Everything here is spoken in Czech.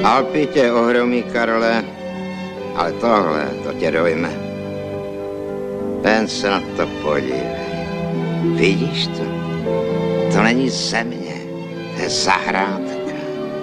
Alpy tě ohromí, Karle, ale tohle, to tě dojme. Jen se na to podívej. Vidíš to? To není země, to je zahrádka.